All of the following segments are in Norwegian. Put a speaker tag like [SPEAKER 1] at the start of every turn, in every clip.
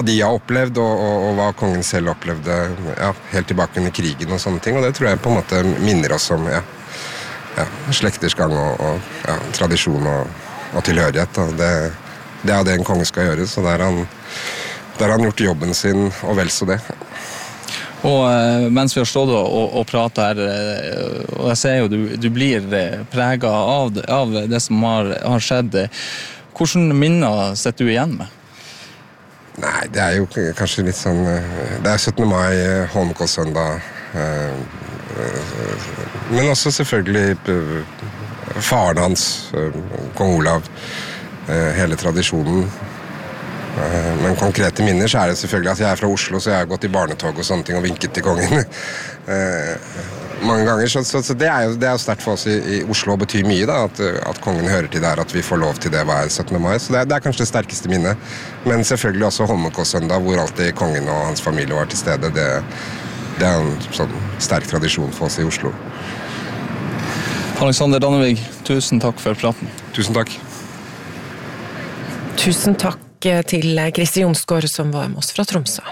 [SPEAKER 1] de har opplevd, og hva kongen selv opplevde helt tilbake under krigen og sånne ting, og det tror jeg på en måte minner oss om slekters gang og tradisjon og tilhørighet. Og det er det en konge skal gjøre, så der har han gjort jobben sin, og vel så det.
[SPEAKER 2] Og mens vi har stått og pratet her, og jeg ser jo du blir preget av det som har skjedd, hvordan minner setter du igjen med?
[SPEAKER 1] Nei, det er jo kanskje litt sånn, det er 17. mai, Holmenkollsøndag, men også selvfølgelig faren hans, kong Olav, hele tradisjonen. Men konkrete minner så er det selvfølgelig at jeg er fra Oslo, så jeg har gått i barnetog og sånne ting og vinket til kongen mange ganger, så det er jo sterkt for oss i Oslo og betyr mye da, at kongen hører til der, at vi får lov til det hver 17. mai, så det er kanskje det sterkeste minnet, men selvfølgelig også Holmenkollsøndag, hvor alltid kongen og hans familie var til stede, det er en sånn sterk tradisjon for oss i Oslo.
[SPEAKER 2] Alexander Dannevig, tusen takk for praten.
[SPEAKER 1] Tusen takk.
[SPEAKER 3] Tusen takk til Christer Jonsgaard som var med oss fra Tromsø.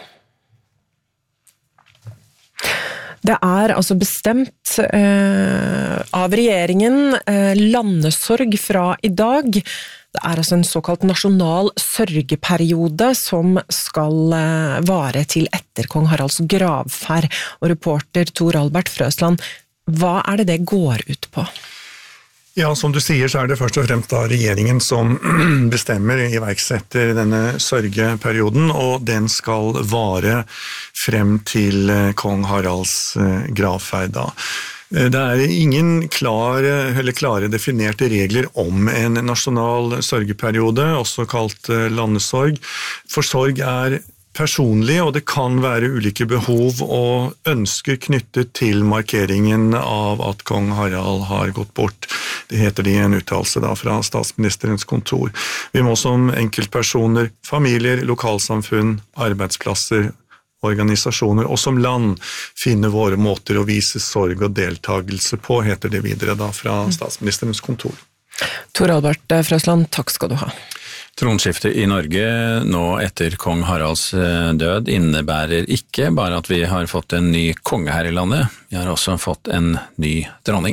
[SPEAKER 3] Det er altså bestemt av regjeringen landesorg fra i dag. Det er altså en såkalt nasjonal sørgeperiode som skal vare til etter kong Haralds gravferd. Og reporter Tor Albert Frøsland, hva er det går ut på?
[SPEAKER 4] Ja, som du sier, så er det først og fremst da regjeringen som bestemmer iverksetter denne sørgeperioden, og den skal vare frem til kong Haralds gravferd da. Det er ingen klare definerte regler om en nasjonal sørgeperiode, også kalt landesorg, for sorg er personlig, og det kan være ulike behov og ønsker knyttet til markeringen av at kong Harald har gått bort. Det heter det i en uttalelse da fra statsministerens kontor. Vi må som enkeltpersoner, familier, lokalsamfunn, arbeidsplasser, organisasjoner og som land finne våre måter å vise sorg og deltagelse på, heter det videre da fra statsministerens kontor.
[SPEAKER 3] Tor Albert Frøsland, takk skal du ha.
[SPEAKER 5] Tronskiftet i Norge nå etter kong Haralds død innebærer ikke bare at vi har fått en ny konge her i landet, vi har også fått en ny dronning.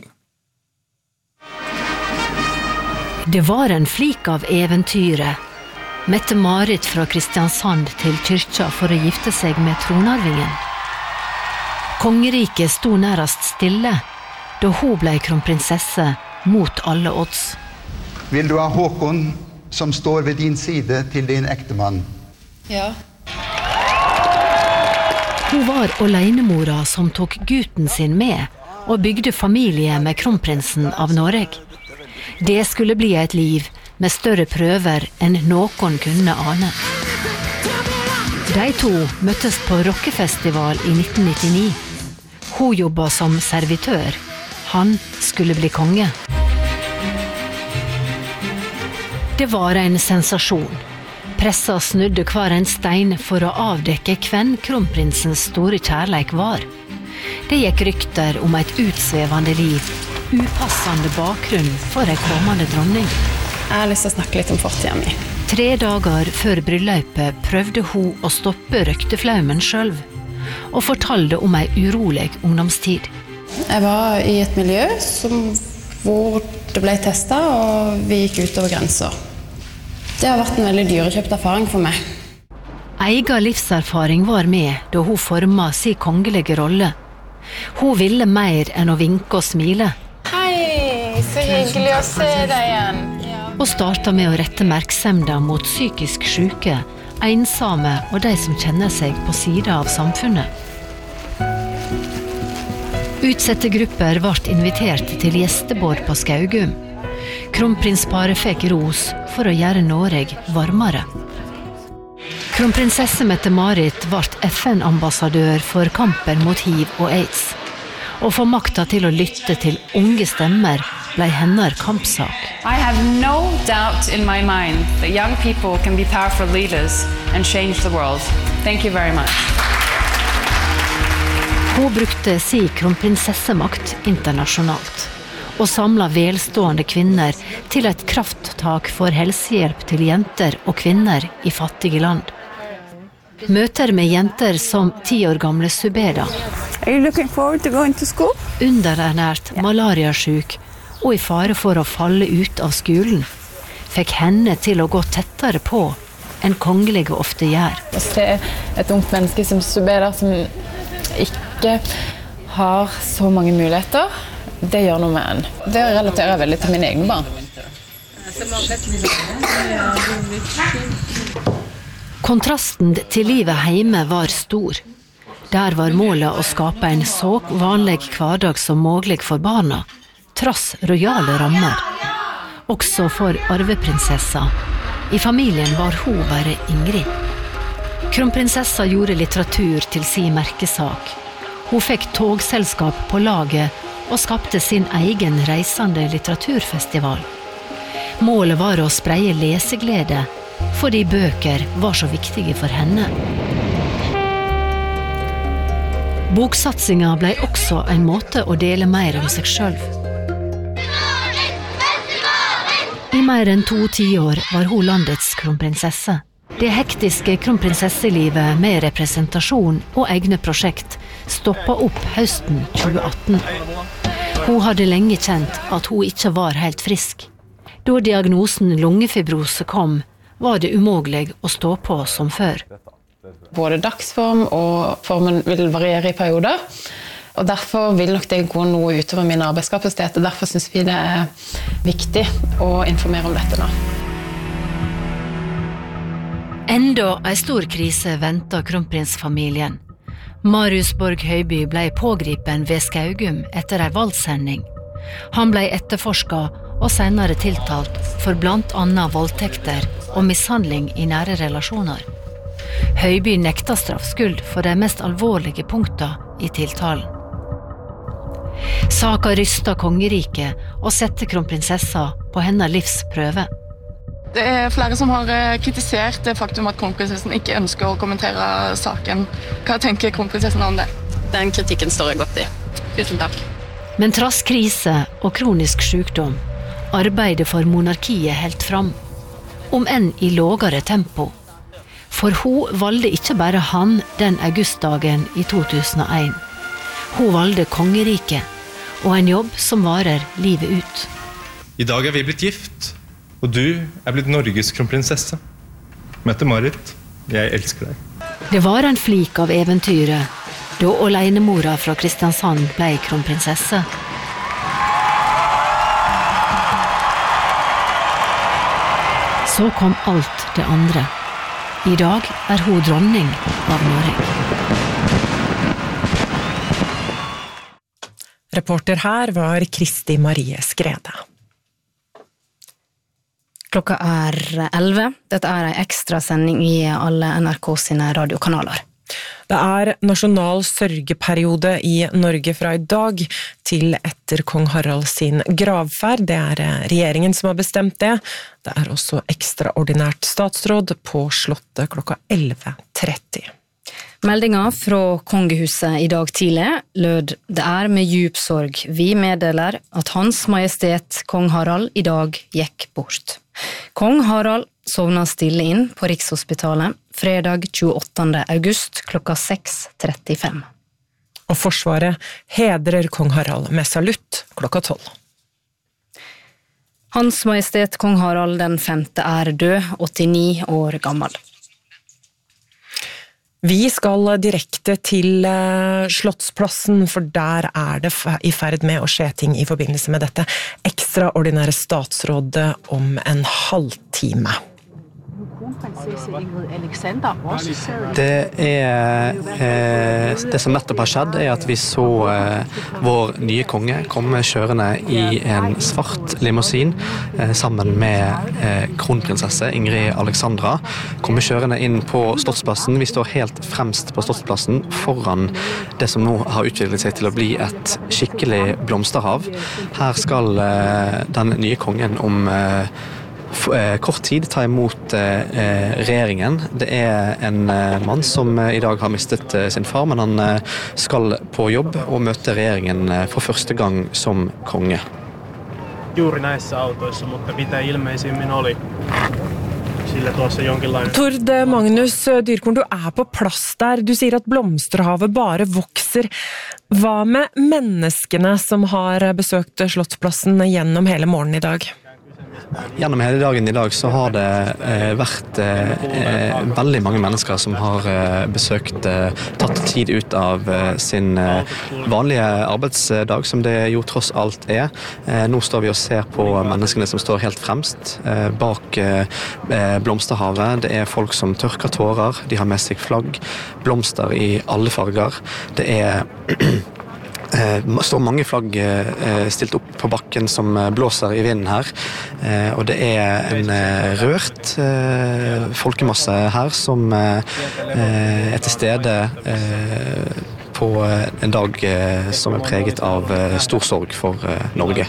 [SPEAKER 6] Det var en flik av eventyret. Mette-Marit fra Kristiansand til kyrkja for å gifte seg med tronarvingen. Kongeriket sto nærast stille, da hun ble kronprinsesse mot alle odds.
[SPEAKER 7] Vil du ha Håkon som står ved din side til din ektemann?
[SPEAKER 8] Ja.
[SPEAKER 6] Hun var alenemora som tok gutten sin med og bygde familie med kronprinsen av Norge. Det skulle bli et liv med større prøver enn noen kunne ane. De to møttes på rockefestival i 1999. Hun jobbet som servitør. Han skulle bli konge. Det var en sensasjon. Pressa snudde hver en stein for å avdekke hvem kronprinsens store kjærleik var. Det gikk rykter om et utsvevende liv, upassende bakgrunn for en kommende dronning.
[SPEAKER 8] Jeg har lyst til å snakke litt om fortiden min.
[SPEAKER 6] 3 dager før bryllupet prøvde hun å stoppe røkteflaumen selv, og fortalte om en urolig ungdomstid.
[SPEAKER 8] Jeg var i et miljø hvor det ble testet, og vi gikk utover grenser. Det har vært en veldig dyrekjøpt erfaring for meg.
[SPEAKER 6] Egen livserfaring var med da hun formet sin kongelige rolle. Hun ville mer enn å vinke og smile.
[SPEAKER 8] Hei, så hyggelig å se deg igjen.
[SPEAKER 6] Og startet med å rette merksemda mot psykisk syke, ensomme og de som kjenner seg på sida av samfunnet. Utsette grupper ble invitert til gjestebord på Skaugum. Kronprinsparet fikk ros for å gjøre Norge varmere. Kronprinsesse Mette-Marit ble FN-ambassadør for kampen mot HIV og AIDS. Og for makta til å lytte til unge stemmer ble hennes kampsak.
[SPEAKER 9] I have no doubt in my mind that young people can be powerful leaders and change the world. Thank you very much.
[SPEAKER 6] Hun brukte sin kronprinsessemakt internasjonalt og samlet velstående kvinner til et krafttak for helsehjelp til jenter og kvinner i fattige land. Møter med jenter som 10 år gamle Subeda. Underernært, malariasjuk og i fare for å falle ut av skolen, fikk henne til å gå tettere på enn kongelige ofte gjør.
[SPEAKER 8] Å se et ungt menneske som Subeda, som ikke har så mange muligheter, det gjør noe med en. Det relaterer jeg veldig til mine egne barn.
[SPEAKER 6] Kontrasten til livet hjemme var stor. Der var målet å skape en så vanlig hverdag som mulig for barna, trass rojale rammer. Også for arveprinsessa. I familien var hun bare Ingrid. Kronprinsessa gjorde litteratur til sin merkesak. Hun fikk togselskap på laget og skapte sin egen reisende litteraturfestival. Målet var å spreie leseglede, fordi bøker var så viktige for henne. Boksatsinga ble også en måte å dele mer om seg selv. I mer enn 2 tiår var hun landets kronprinsesse. Det hektiske kronprinsesselivet med representasjon og egne prosjekt stoppet opp høsten 2018. Hun hadde lenge kjent at hun ikke var helt frisk. Da diagnosen lungefibrose kom, var det umulig å stå på som før.
[SPEAKER 8] Både dagsform og formen vil variere i perioder, og derfor vil nok det gå noe utover min arbeidskapasitet, og derfor synes vi det er viktig å informere om dette nå.
[SPEAKER 6] Enda en stor krise ventet kronprinsfamilien. Marius Borg Høiby ble pågripen ved Skaugum etter en valgsending. Han ble etterforsket og senere tiltalt for blant annet voldtekter og mishandling i nære relasjoner. Høiby nekta straffskyld for de mest alvorlige punktene i tiltalen. Saka rystet kongeriket og sette kronprinsessa på hennes livsprøve.
[SPEAKER 10] Det er flere som har kritisert det faktum at kronprinsessen ikke ønsker å kommentere saken. Hva tenker kronprinsessen om det?
[SPEAKER 8] Den kritikken står jeg godt i. Tusen takk.
[SPEAKER 6] Men trass krise og kronisk sykdom, arbeidet for monarkiet helt fram, om enn i lågere tempo. For hun valgte ikke bare han den augustdagen i 2001. Hun valgte kongeriket, og en jobb som varer livet ut.
[SPEAKER 11] I dag er vi blitt gift, og du er blitt Norges kronprinsesse. Mette-Marit, jeg elsker deg.
[SPEAKER 6] Det var en flik av eventyret, da alenemora fra Kristiansand ble kronprinsesse. Så kom alt det andre. I dag er hun dronning av Norge.
[SPEAKER 3] Reporter her var Kristi Marie Skrede.
[SPEAKER 12] Klokka er 11. Dette er en ekstra sending i alle NRK sine radiokanaler.
[SPEAKER 3] Det er nasjonal sørgeperiode i Norge fra i dag til etter kong Harald sin gravferd. Det er regjeringen som har bestemt det. Det er også ekstraordinært statsråd på Slottet klokka 11:30.
[SPEAKER 12] Meldinga fra kongehuset i dag tidlig lød: det er med djup sorg vi meddeler at Hans Majestet kong Harald i dag gikk bort. Kong Harald sovna stille inn på Rikshospitalet fredag 28. august klokka 6:35.
[SPEAKER 3] Og Forsvaret hedrer kong Harald med salutt klokka 12.
[SPEAKER 12] Hans Majestet kong Harald den 5. er død, 89 år gammel.
[SPEAKER 3] Vi skal direkte til Slottsplassen, for der er det i ferd med å skje ting i forbindelse med dette ekstraordinære statsrådet om en halvtime.
[SPEAKER 13] Det som nettopp har skjedd er at vi så vår nye konge komme kjørende i en svart limousin sammen med kronprinsesse Ingrid Alexandra, komme kjørende inn på Slottsplassen. Vi står helt fremst på Slottsplassen foran det som nå har utviklet seg til å bli et skikkelig blomsterhav. Her skal den nye kongen om kort tid ta imot regjeringen. Det er en mann som i dag har mistet sin far, men han skal på jobb og møte regjeringen for første gang som konge.
[SPEAKER 14] Juuri näissä autoissa, mutta mitä ilmeisimmin oli.
[SPEAKER 3] Tord Magnus Dyrkorn, du på plass der. Du sier at blomsterhavet bare vokser. Hva med menneskene som har besøkt Slottsplassen gjennom hele morgenen i dag?
[SPEAKER 13] Gjennom hele dagen i dag så har det vært veldig mange mennesker som har besøkt, tatt tid ut av sin vanlige arbeidsdag, som det jo tross alt Nå står vi og ser på menneskene som står helt fremst bak blomsterhavet. Det folk som tørker tårer, de har med seg flagg, blomster i alle farger. Det står mange flagg stilt opp på bakken som blåser i vinden her, og det en rørt folkemasse her som til stede på en dag som preget av stor sorg for Norge.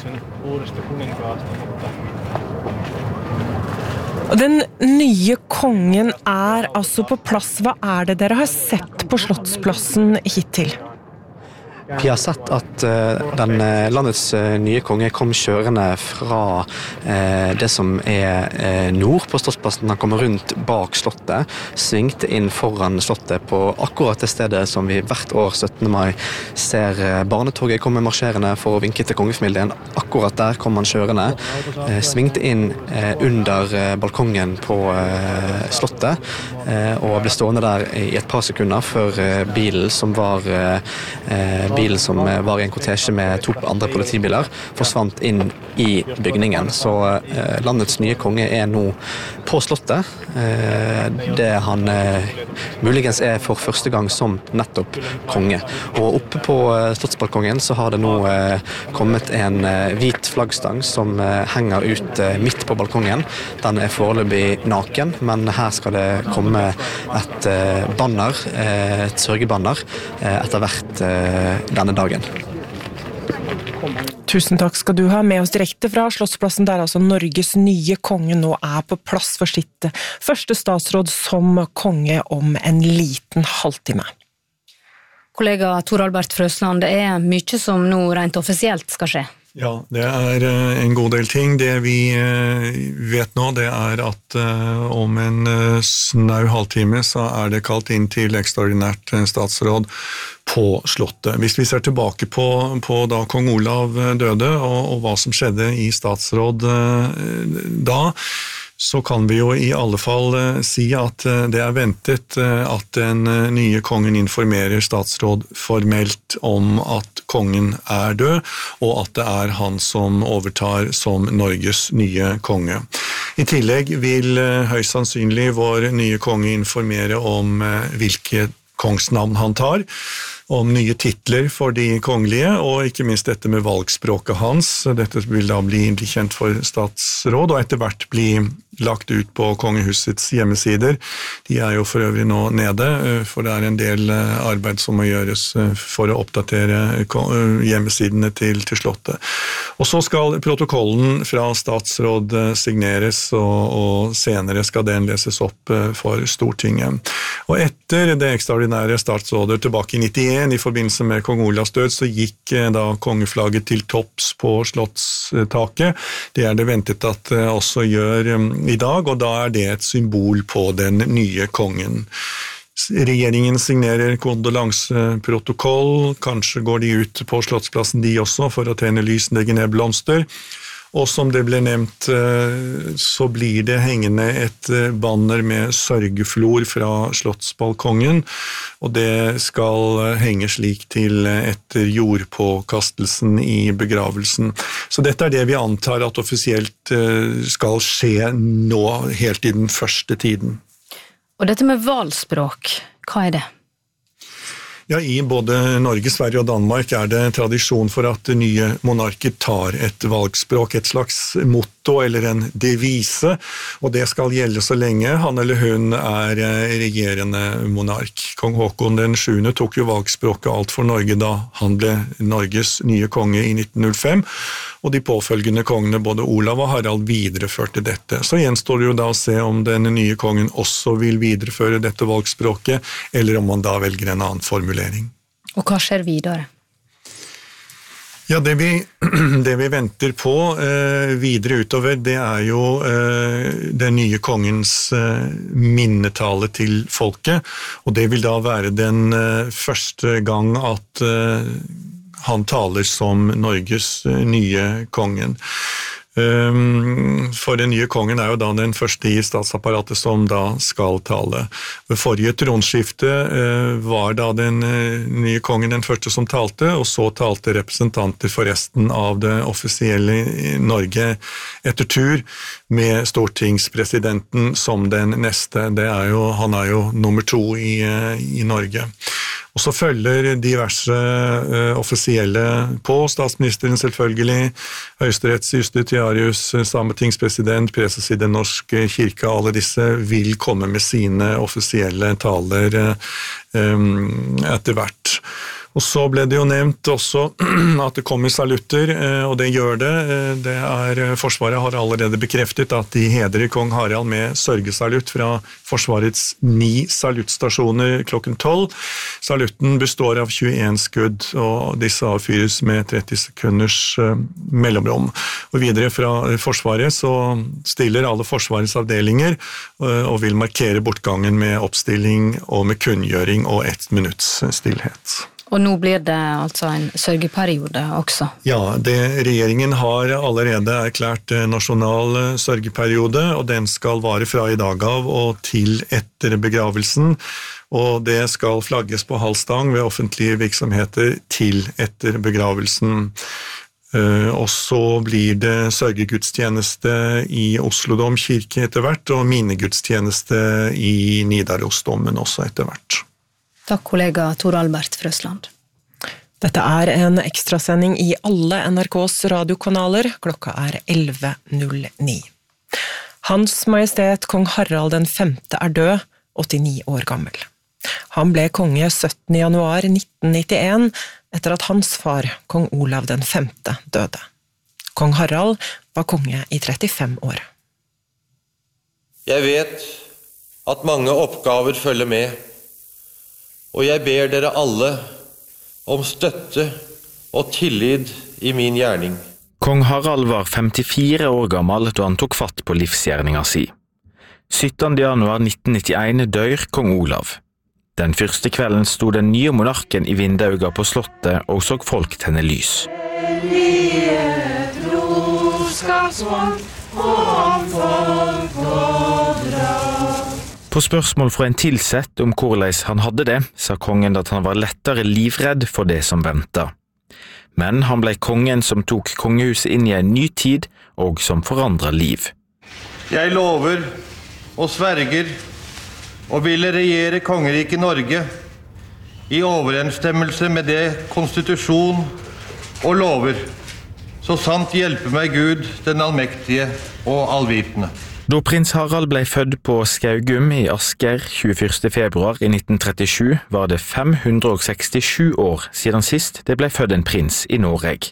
[SPEAKER 3] Den nye kongen altså på plass. Hva det dere har sett på Slottsplassen hittil?
[SPEAKER 13] Vi har sett at den landets nye konge kom kjørende fra det som nord på Slottsplassen. Han kom rundt bak slottet, svingte inn foran slottet på akkurat det stedet som vi hvert år 17. mai ser barnetoget komme marsjerende for å vinke til kongefamilien. Akkurat der kom han kjørende, svingte inn under balkongen på slottet og ble stående der i et par sekunder før bilen som var i en kortesje med 2 andre politibiler, forsvant inn i bygningen. Så landets nye konge nå på slottet. Det han muligens for første gang som nettopp konge. Og oppe på slottsbalkongen så har det nå kommet en hvit flaggstang som henger ut midt på balkongen. Den foreløpig naken, men her skal det komme et banner, et sørgebanner, etter hvert denne dagen.
[SPEAKER 3] Tusen takk skal du ha med oss direkte fra Slottsplassen, der altså Norges nye konge nå på plass for sitt første statsråd som konge om en liten halvtime.
[SPEAKER 12] Kollega Tor Albert Frøsland, det mye som nå rent offisielt skal skje.
[SPEAKER 4] Ja, det en god del ting. Det vi vet nå, det at om en snau halvtime så det kalt inn til ekstraordinært statsråd på slottet. Hvis vi ser tilbake på da kong Olav døde og hva som skjedde i statsråd da, så kan vi jo i alle fall si at det ventet at den nye kongen informerer statsråd formelt om at kongen død, og at det han som overtar som Norges nye konge. I tillegg vil høyst sannsynlig vår nye konge informere om hvilke kongsnavn han tar, om nye titler for de kongelige, og ikke minst dette med valgspråket hans. Dette vil da bli kjent for statsråd, og etter hvert bli lagt ut på kongehusets hjemmesider. De jo for øvrig nå nede, for det en del arbeid som må gjøres for å oppdatere hjemmesidene til slottet. Og så skal protokollen fra statsråd signeres, og senere skal den leses opp for Stortinget. Og etter det ekstraordinære statsrådet tilbake i 91, i forbindelse med kong Olavs død, så gikk da kongeflagget til topps på slottstaket. Det det ventet at det også gjør i dag, og da det et symbol på den nye kongen. Regjeringen signerer kondolanseprotokoll, kanskje går de ut på Slottsplassen de også for å tenne lys, legge ned blomster. Og som det ble nevnt, så blir det hengende et banner med sørgeflor fra slottsbalkongen, og det skal henge slik til etter jordpåkastelsen i begravelsen. Så dette det vi antar at offisielt skal skje nå, helt i den første tiden.
[SPEAKER 12] Og dette med valgspråk, hva det?
[SPEAKER 4] Ja, i både Norge, Sverige og Danmark det tradisjon for at nye monarker tar et valgspråk, et slags motto eller en devise, og det skal gjelde så lenge han eller hun regerende monark. Kong Håkon den 7. tok jo valgspråket alt for Norge da han ble Norges nye konge i 1905, og de påfølgende kongene, både Olav og Harald, videreførte dette. Så gjenstår det jo da å se om den nye kongen også vil videreføre dette valgspråket, eller om man da velger en annen formulering.
[SPEAKER 12] Og hva skjer videre?
[SPEAKER 4] Ja, det vi venter på videre utover, det jo den nye kongens minnetale til folket, og det vil da være den første gang at han taler som Norges nye kongen. For den nye kongen jo da den første i statsapparatet som da skal tale. Ved forrige tronskifte var da den nye kongen den første som talte, og så talte representanter for resten av det offisielle Norge etter tur, med stortingspresidenten som den neste. Han jo nummer 2 i Norge. Og så følger diverse offisielle på, statsministeren selvfølgelig, høyesterettsjustitiarius, sametingspresident, preses i den norske kirke, alle disse vil komme med sine offisielle taler etter hvert. Og så ble det jo nevnt også at det kommer salutter, og det gjør det. Forsvaret har allerede bekreftet at de hedrer kong Harald med sørgesalutt fra Forsvarets 9 saluttstasjoner klokken 12. Salutten består av 21 skudd, og disse avfyres med 30 sekunders mellomrom. Og videre fra Forsvaret så stiller alle Forsvarets avdelinger og vil markere bortgangen med oppstilling og med kunngjøring og 1 minutts stillhet.
[SPEAKER 12] Og nå blir det altså en sørgeperiode også. Ja,
[SPEAKER 4] regjeringen har allerede erklært nasjonal sørgeperiode, og den skal vare fra i dag av og til etter begravelsen, og det skal flagges på halv stang ved offentlige virksomheter til etter begravelsen. Og så blir det sørgegudstjeneste i Oslo domkirke etter hvert, og minnegudstjeneste i Nidarosdomen også etter hvert.
[SPEAKER 12] Takk, kollega Tor Albert Frøsland.
[SPEAKER 3] Dette en ekstrasending i alle NRKs radiokanaler. Klokka 11.09. Hans Majestet Kong Harald den 5. død, 89 år gammel. Han ble konge 17. januar 1991, etter at hans far, kong Olav den 5. døde. Kong Harald var konge i 35 år.
[SPEAKER 14] Jeg vet at mange oppgaver følger med, og jeg ber dere alle om støtte og tillit i min gjerning.
[SPEAKER 15] Kong Harald var 54 år gammel da han tok fatt på livsgjerninga si. 17. januar 1991 dør kong Olav. Den første kvelden sto den nye monarken i vindauga på slottet og så folk tenne lys. På spørsmål fra en tilsett om hvordan han hadde det, sa kongen at han var lettere livredd for det som ventet. Men han ble kongen som tok kongehuset inn i en ny tid og som forandret liv.
[SPEAKER 14] Jeg lover og sverger og ville regjere kongeriket Norge i overensstemmelse med det konstitusjon og lover, så sant hjelper meg Gud, den allmektige og allvitende.
[SPEAKER 15] Da prins Harald ble født på Skaugum i Asker 21. februar i 1937, var det 567 år siden sist det ble født en prins i Norge.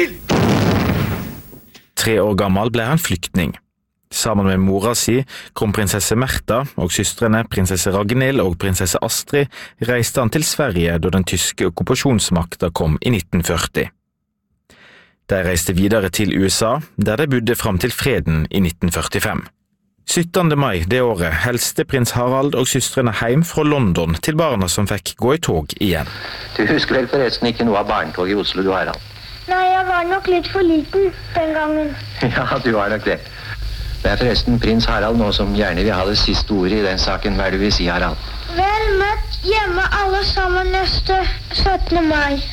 [SPEAKER 15] 3 år gammel ble han flyktning. Sammen med mora si, kronprinsesse Märtha og søstrene prinsesse Ragnhild og prinsesse Astrid, reiste han til Sverige da den tyske okkupasjonsmakta kom i 1940. De reiste videre til USA, der de bodde fram til freden i 1945. 17. mai det året helste prins Harald og søstrene hjem fra London til barna som fikk gå i tog igjen.
[SPEAKER 16] Du husker vel forresten ikke noe av barnetog i Oslo, du Harald?
[SPEAKER 17] Nei, jeg var nok litt for liten den gangen.
[SPEAKER 16] Ja, du var nok det. Det forresten prins Harald nå som gjerne vil ha det siste ordet i den saken. Hva det vil si, Harald?
[SPEAKER 17] Vel møtt hjemme alle sammen neste 17. mai.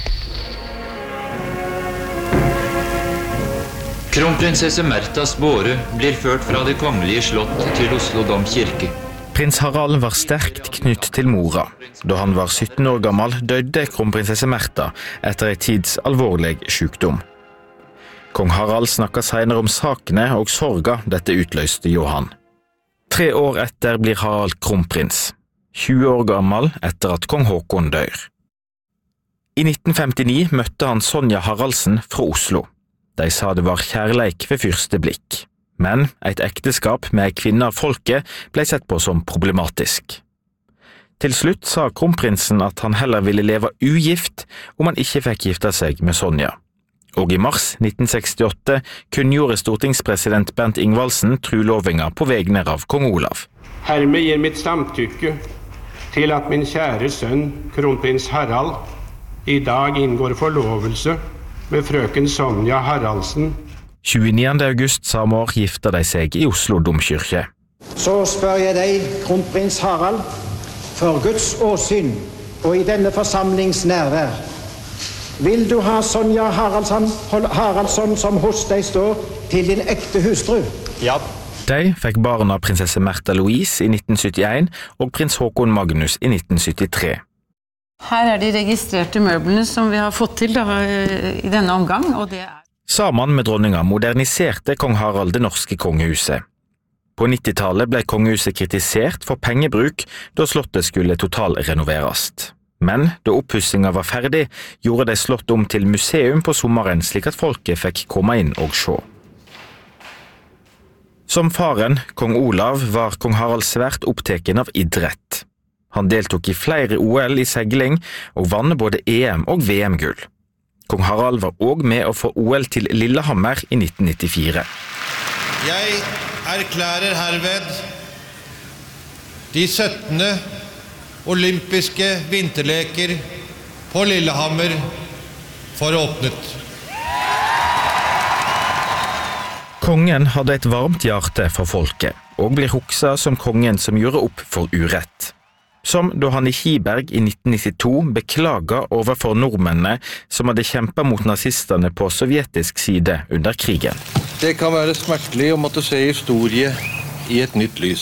[SPEAKER 18] Kronprinsesse Märthas båre blir ført fra det kongelige slott til Oslo domkirke.
[SPEAKER 15] Prins Harald var sterkt knytt til mora. Da han var 17 år gammel døde kronprinsesse Märtha etter en tids alvorlig sykdom. Kong Harald snakket senere om sakene og sorga dette utløste Johan. 3 år etter blir Harald kronprins, 20 år gammel etter at kong Håkon dør. I 1959 møtte han Sonja Haraldsen fra Oslo. De sa det var kjærleik ved første blikk, men et ekteskap med ei kvinne av folket ble sett på som problematisk. Til slutt sa kronprinsen at han heller ville leve ugift om han ikke fikk gifte seg med Sonja. Og I mars 1968 kunngjorde stortingspresident Bernt Ingvaldsen trulovinga på vegne av kong Olav.
[SPEAKER 19] Hermed gir mitt samtykke til at min kjære sønn, kronprins Harald, I dag inngår forlovelse med frøken Sonja Haraldsen.
[SPEAKER 15] 29. august samme år gifter de seg I Oslo domkirke.
[SPEAKER 20] Så spør jeg deg, kronprins Harald, for Guds åsyn og I denne forsamlings nærvær. Vil du ha Sonja Haraldsson som hos deg står til din ekte hustru?
[SPEAKER 19] Ja.
[SPEAKER 15] De fikk barna prinsesse Märtha Louise I 1971 og prins Håkon Magnus I 1973.
[SPEAKER 21] Her de registrerte møblene som vi har fått til I denne omgang, og det
[SPEAKER 15] Sammen med dronninga moderniserte kong Harald det norske kongehuset. På 90-tallet ble kongehuset kritisert for pengebruk da slottet skulle totalrenoveres. Men da oppussinga var ferdig, gjorde de slottet om til museum på sommeren slik at folket fikk komme inn og se. Som faren, kong Olav, var kong Harald svært oppteken av idrett. Han deltok I flere OL I segling og vann både EM og VM-gull. Kong Harald var også med å få OL til Lillehammer I 1994.
[SPEAKER 14] Jeg erklærer herved de 17. olympiske vinterleker på Lillehammer for åpnet.
[SPEAKER 15] Kongen hadde et varmt hjerte for folket, og blir hukset som kongen som gjorde opp for urett. Som da han I Kiberg I 1992 beklaget overfor nordmennene som hadde kjempet mot nazistene på sovjetisk side under krigen.
[SPEAKER 14] Det kan være smertelig å måtte se historie I et nytt lys.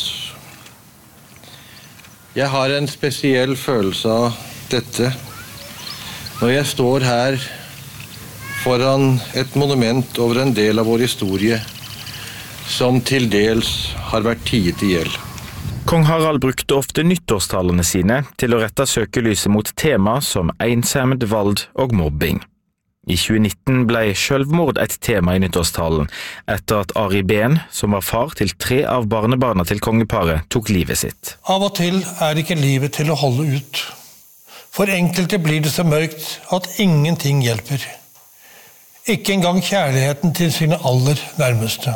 [SPEAKER 14] Jeg har en spesiell følelse av dette når jeg står her foran et monument over en del av vår historie som til dels har vært tiet I hjel.
[SPEAKER 15] Kong Harald brukte ofte nyttårstalene sine til å rette søkelyset mot tema som ensomhet, vold og mobbing. I 2019 ble selvmord et tema I nyttårstalen, etter at Ari Behn, som var far til 3 av barnebarna til kongeparet, tok livet sitt.
[SPEAKER 22] Av og til ikke livet til å holde ut. For enkelte blir det så mørkt at ingenting hjelper. Ikke engang kjærligheten til sine aller nærmeste.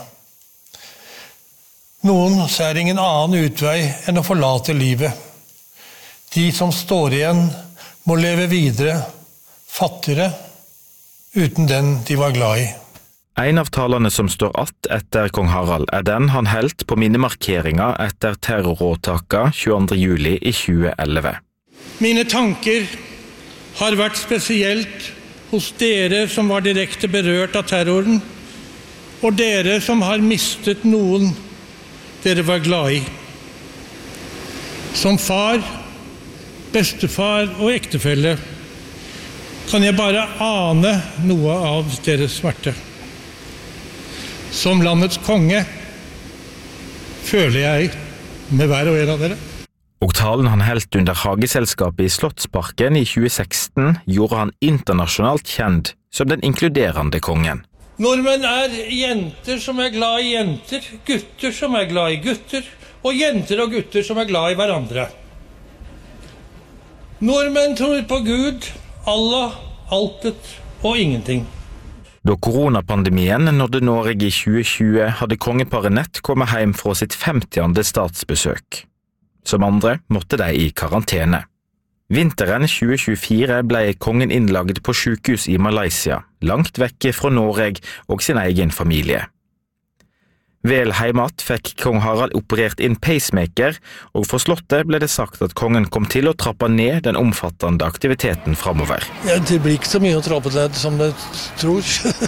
[SPEAKER 22] Noen ser ingen annen utvei enn å forlate livet. De som står igjen må leve videre, fattigere, uten den de var glad I.
[SPEAKER 15] En av talene som står att etter kong Harald den han helt på minnemarkeringa etter terroråtaka 22. juli I 2011.
[SPEAKER 22] Mine tanker har vært spesielt hos dere som var direkte berørt av terroren, og dere som har mistet noen dere var glad I. Som far, bestefar og ektefelle kan jeg bare ane noe av deres smerte. Som landets konge føler jeg med hver og en av dere.
[SPEAKER 15] Og talen han helt under Hageselskapet I Slottsparken I 2016 gjorde han internasjonalt kjent som den inkluderende kongen.
[SPEAKER 22] Nordmenn jenter som glad I jenter, gutter som glad I gutter, og jenter og gutter som glad I hverandre. Nordmenn tror på Gud, Allah, altet og ingenting.
[SPEAKER 15] Da koronapandemien nådde Norge I 2020, hadde kongeparet nett kommet hjem fra sitt 50. statsbesøk. Som andre måtte de I karantene. Vinteren 2024 ble kongen innlagt på sykehus I Malaysia, langt vekke fra Norge og sin egen familie. Vel heimat fikk kong Harald operert inn pacemaker, og for slottet ble det sagt at kongen kom til å trappe ned den omfattende aktiviteten fremover.
[SPEAKER 22] Ja, det blir ikke så mye å trappe ned som du tror.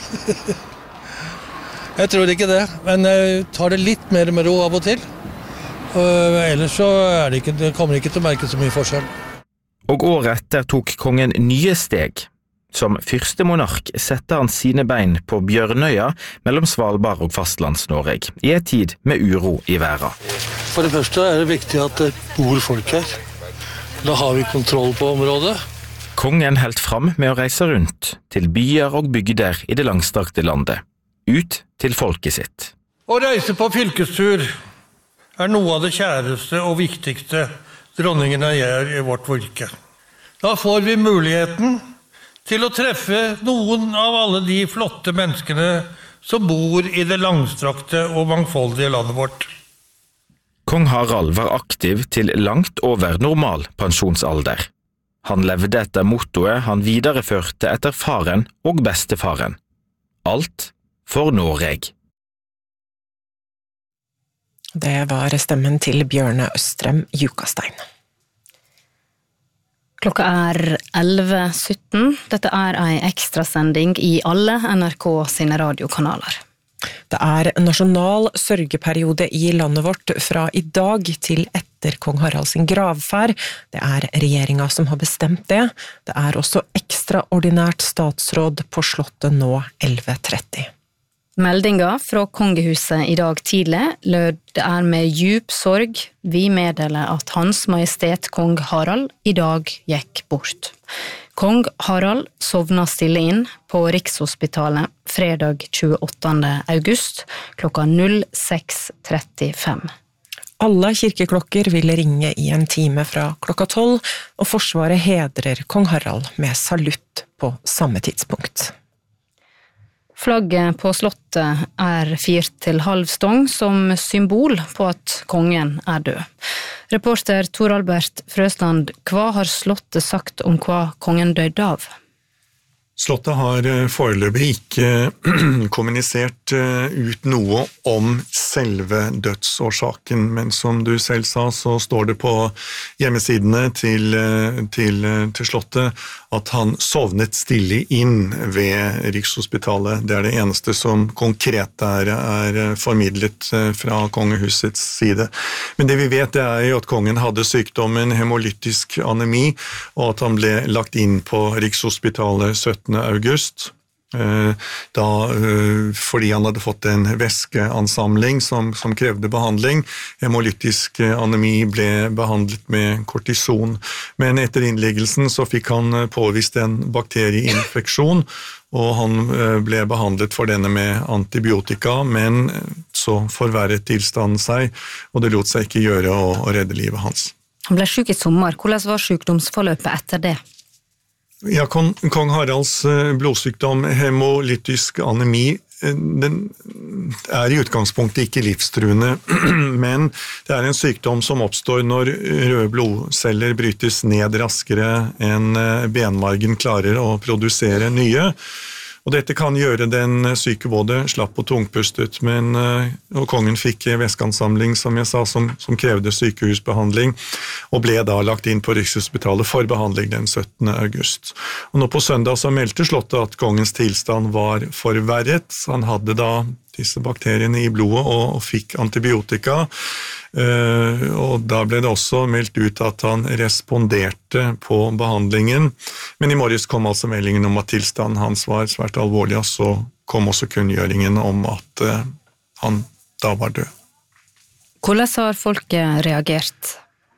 [SPEAKER 22] Jeg tror ikke det, men jeg tar det litt mer med ro av og til. Ellers så det kommer ikke til å merke så mye forskjell.
[SPEAKER 15] Og året etter tok kongen nye steg. Som første monark sette han sine bein på Bjørnøya mellom Svalbard og Fastlands-Norge, I en tid med uro I verden.
[SPEAKER 22] For det første det viktig at det bor folk her. Da har vi kontroll på området.
[SPEAKER 15] Kongen helt fram med å reise rundt til byer og bygder I det langstrakte landet. Ut til folket sitt.
[SPEAKER 22] Å reise på fylkestur noe av det kjæreste og viktigste dronningene gjør I vårt virke. Da får vi muligheten til å treffe noen av alle de flotte menneskene som bor i det langstrakte og mangfoldige landet vårt.
[SPEAKER 15] Kong Harald var aktiv til langt over normal pensjonsalder. Han levde etter mottoet han videreførte etter faren og bestefaren. Alt for Noreg.
[SPEAKER 3] Det var stemmen til Bjørne Østrem Jukastein.
[SPEAKER 12] Klokka er 11:17. Dette er en ekstrasending i alle NRK sine radiokanaler.
[SPEAKER 3] Det er nasjonal sørgeperiode i landet vårt fra i dag til etter kong Harald sin gravferd. Det er regjeringen som har bestemt det. Det er også ekstraordinært statsråd på slottet nå 11:30.
[SPEAKER 12] Meldinga fra kongehuset i dag tidlig lød: det er med djup sorg vi meddeler at Hans Majestet Kong Harald i dag gikk bort. Kong Harald sovna stille inn på Rikshospitalet fredag 28. august klokka 06:35.
[SPEAKER 3] Alle kirkeklokker vil ringe i en time fra klokka 12, og Forsvaret hedrer kong Harald med salutt på samme tidspunkt.
[SPEAKER 12] Flagget på slottet er firt til halv stong som symbol på at kongen er død. Reporter Tor Albert Frøsland, hva har slottet sagt om hva kongen døde av?
[SPEAKER 4] Slottet har foreløpig ikke kommunisert ut noe om selve dødsårsaken, men som du selv sa, så står det på hjemmesidene til slottet at han sovnet stille inn ved Rikshospitalet. Det er det eneste som konkret er formidlet fra kongehusets side. Men det vi vet er jo at kongen hadde sykdommen hemolytisk anemi, og at han ble lagt inn på Rikshospitalet 17. august, fordi han hadde fått en væskeansamling som krevde behandling. Hemolytisk anemi ble behandlet med kortison, men etter innleggelsen så fikk han påvist en bakterieinfeksjon, og han ble behandlet for denne med antibiotika, men så forverret tilstanden seg, og det lot seg ikke gjøre å redde livet hans.
[SPEAKER 12] Han ble syk i sommer. Hvordan var sykdomsforløpet etter det?
[SPEAKER 4] Ja, kong Haralds blodsykdom, hemolytisk anemi, den er i utgangspunktet ikke livstruende, men det er en sykdom som oppstår når røde blodceller brytes ned raskere enn benmargen klarer å produsere nye. Og dette kan gjøre den syke både slapp og tungpustet, men og kongen fikk væskeansamling, som jeg sa, som krevde sykehusbehandling, og ble da lagt inn på Rikshospitalet for behandling den 17. august. Og nå på søndag så meldte slottet at kongens tilstand var forverret. Han hadde da disse bakteriene i blodet og fikk antibiotika, og da ble det også meldt ut at han responderte på behandlingen, men i morges kom altså meldingen om at tilstanden hans var svært alvorlig, og så kom også kunngjøringen om at han da var død.
[SPEAKER 12] Hvordan har folket reagert?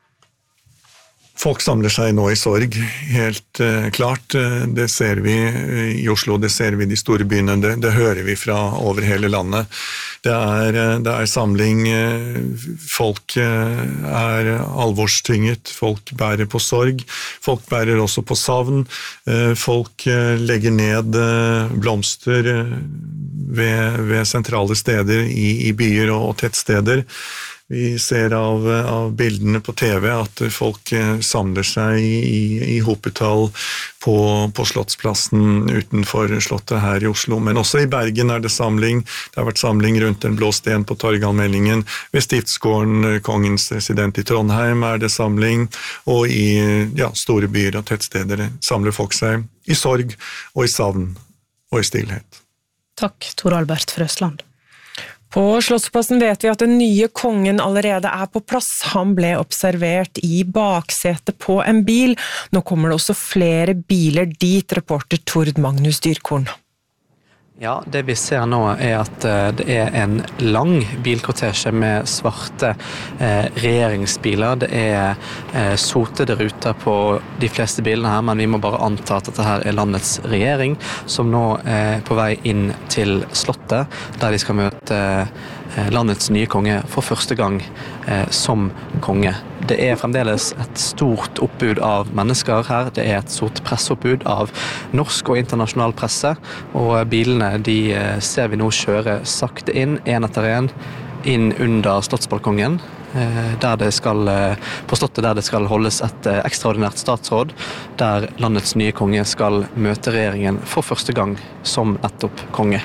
[SPEAKER 4] Folk samler seg nå i sorg, helt klart. Det ser vi i Oslo, det ser vi i de store byene, det hører vi fra over hele landet. Det er samling, folk er alvorstynget, folk bærer på sorg, folk bærer også på savn, folk legger ned blomster ved sentrale steder i byer og tettsteder. Vi ser av bildene på TV at folk samler seg i hopetall på Slottsplassen utenfor slottet her i Oslo. Men også i Bergen er det samling. Det har vært samling rundt en blå sten på Torgallmenningen. Ved Stiftsgården, kongens resident i Trondheim, er det samling. Og i store byer og tettsteder samler folk seg i sorg og i savn og i stillhet.
[SPEAKER 12] Takk, Tor Albert Frøsland.
[SPEAKER 3] På Slottsplassen vet vi at den nye kongen allerede er på plass. Han ble observert i baksetet på en bil. Nå kommer det også flere biler dit, reporter Tord Magnus Dyrkorn.
[SPEAKER 13] Ja, det vi ser nå er at det er en lang bilkortesje med svarte regjeringsbiler. Det er sotede ruter på de fleste bilene her, men vi må bare anta at dette her er landets regjering, som nå er på vei inn til slottet, der de skal møte landets nye konge for første gang som konge. Det fremdeles et stort oppbud av mennesker her, det et stort presseoppbud av norsk og internasjonal presse, og bilene de ser vi nå kjøre sakte inn, en etter en, inn under slottsbalkongen, der det skal, på slottet der det skal holdes et ekstraordinært statsråd, der landets nye konge skal møte regjeringen for første gang som nettopp konge.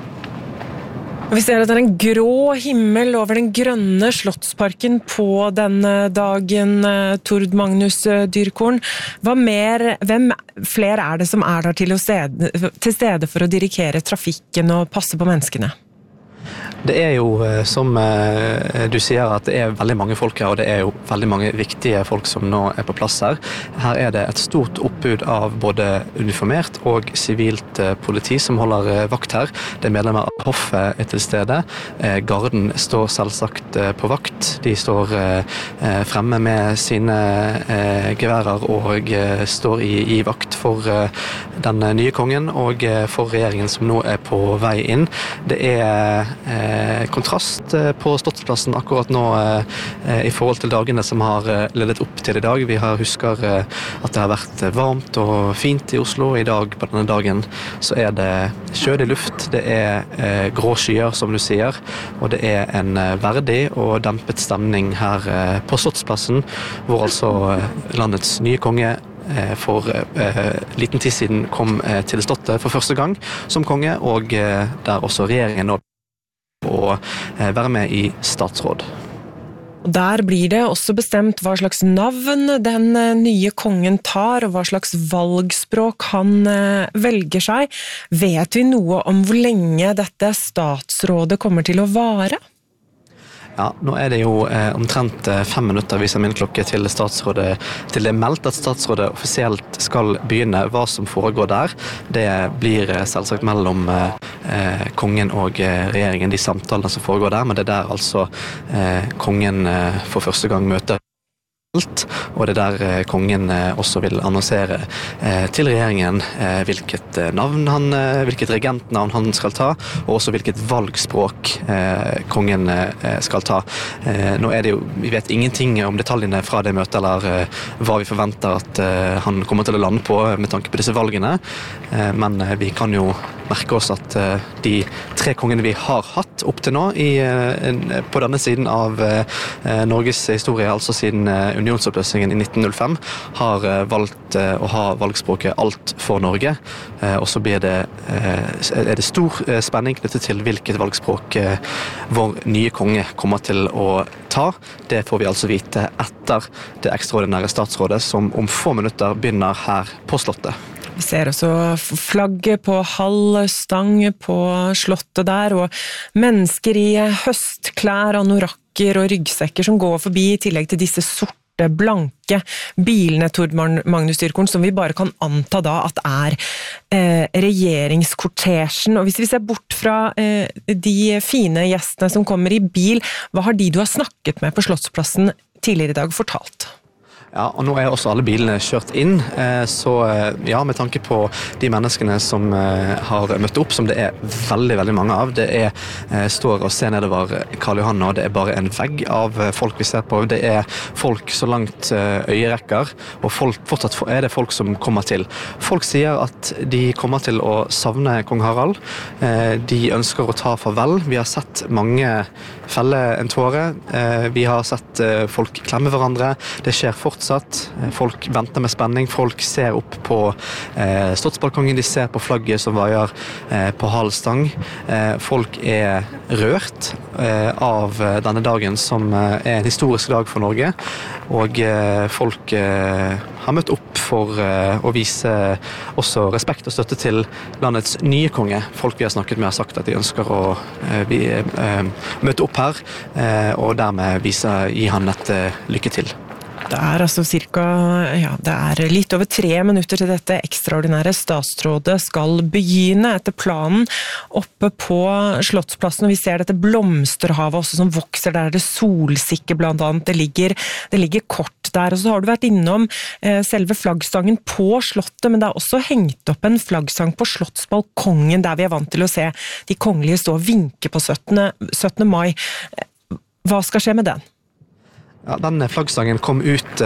[SPEAKER 3] Vi ser at det en grå himmel over den grønne slottsparken på denne dagen, Tord Magnus Dyrkorn. Hvem flere det som der til stede for å dirigere trafikken og passe på menneskene?
[SPEAKER 13] Det jo, som du sier, at det veldig mange folk her, og det jo veldig mange viktige folk som nå på plass her. Her det et stort oppbud av både uniformert og sivilt politi som holder vakt her. Det medlemmer av hoffet til stede. Garden står selvsagt på vakt. De står fremme med sine geværer og står i vakt for den nye kongen og for regjeringen som nå på vei inn. Det kontrast på Slottsplassen akkurat nå i forhold til dagene som har ledet opp til i dag. Vi husker at det har vært varmt og fint i Oslo. I dag, på denne dagen, så det kjølig luft, det grå skyer, som du sier, og det en verdig og dempet stemning her på Slottsplassen, hvor altså landets nye konge for liten tid siden kom til Slottet for første gang som konge, og der også regjeringen nå å være med i statsråd.
[SPEAKER 3] Der blir det også bestemt hva slags navn den nye kongen tar, og hva slags valgspråk han velger seg. Vet vi noe om hvor lenge dette statsrådet kommer til å vare?
[SPEAKER 13] Ja, nå det jo omtrent 5 minutter viser min klokke til statsrådet, til det meldt at statsrådet offisielt skal begynne. Hva som foregår der, det blir selvsagt mellom kongen og regjeringen, de samtalene som foregår der, men det der altså kongen for første gang møter. Og det der kongen også vil annonsere til regjeringen hvilket navn hvilket regentnavn han skal ta, og også hvilket valgspråk kongen skal ta. Nå det jo, vi vet ingenting om detaljene fra det møtet, eller hva vi forventer at han kommer til å lande på med tanke på disse valgene, men vi kan jo merke oss at de 3 kongene vi har hatt opp til nå på denne siden av Norges historie, altså siden unionsoppløsningen i 1905, har valgt å ha valgspråket Alt for Norge, og så blir det stor spenning knyttet til hvilket valgspråk vår nye konge kommer til å ta. Det får vi altså vite etter det ekstraordinære statsrådet som om få minutter begynner her på Slottet.
[SPEAKER 3] Vi ser også flagget på halv stang på slottet der, og mennesker i høstklær, anorakker og ryggsekker som går forbi, i tillegg til disse sorte, blanke bilene, Tord Magnus Dyrkorn, som vi bare kan anta da at regjeringskortesjen. Og hvis vi ser bort fra de fine gjestene som kommer i bil, hva har du har snakket med på Slottsplassen tidligere i dag fortalt?
[SPEAKER 13] Ja, og nå også alle bilene kjørt inn, så ja, med tanke på de menneskene som har møtt opp, som det veldig, veldig mange av. Det står og ser nedover Karl Johan, og det bare en vegg av folk vi ser på. Det folk så langt øyerekker, og fortsatt det folk som kommer til. Folk sier at de kommer til å savne kong Harald. De ønsker å ta farvel. Vi har sett mange felle en tåre. Vi har sett folk klemme hverandre. Det skjer fortsatt. Folk venter med spenning. Folk ser opp på slottsbalkongen. De ser på flagget som vaier på halv stang. Folk rørt av denne dagen som en historisk dag for Norge. Og folk har møtt opp for å vise også respekt og støtte til landets nye konge. Folk vi har snakket med har sagt at de ønsker å møte opp her, og dermed gi han et lykke til.
[SPEAKER 3] Det altså det litt over 3 minutter til dette ekstraordinære statsrådet skal begynne etter planen oppe på Slottsplassen, og vi ser dette blomsterhavet også som vokser, der det solsikke blant annet, det ligger kort der, og så har du vært innom selve flaggstangen på Slottet, men det også hengt opp en flaggstang på Slottsbalkongen, der vi vant til å se de kongelige stå og vinke på 17. mai. Hva skal skje med den?
[SPEAKER 13] Ja, den flaggstangen kom ut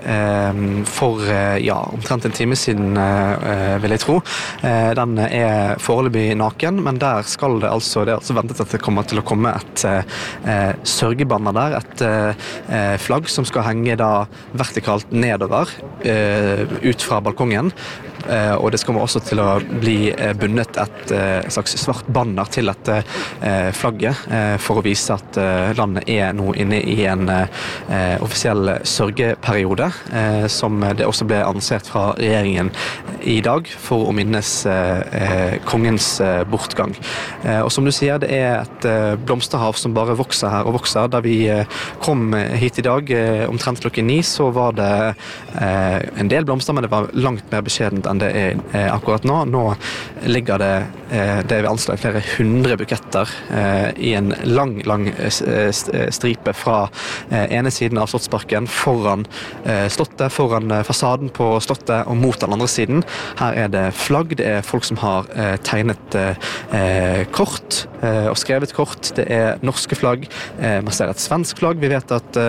[SPEAKER 13] for omtrent en time siden, vil jeg tro. Den foreløpig naken, men der skal det er ventet at det kommer til å komme et sørgebanner der, et flagg som skal henge da vertikalt nedover, ut fra balkongen. Og det kommer også til å bli bundet et slags svart banner til dette flagget for å vise at landet nå inne i en offisiell sørgeperiode, som det også ble annonsert fra regjeringen i dag for å minnes kongens bortgang. Og som du sier, det et blomsterhav som bare vokser her og vokser. Da vi kom hit i dag omtrent klokken 9, så var det en del blomster, men det var langt mer beskjedent enn det akkurat nå. Nå ligger det vi anslår flere 100 buketter i en lang stripe fra ene siden av Slottsparken foran Slottet, foran fasaden på Slottet og mot den andre siden. Her det flagg, det folk som har tegnet kort og skrevet kort. Det norske flagg, man ser et svensk flagg. Vi vet at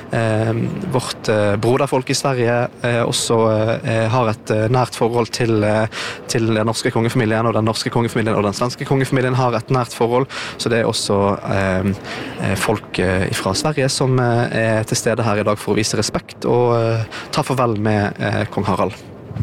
[SPEAKER 13] vårt broderfolk i Sverige også har et nært forhold til den norske kongefamilien, og den norske kongefamilien og den svenske kongefamilien har et nært forhold, så det også folk fra Sverige som til stede her i dag for å vise respekt og ta farvel med kong Harald.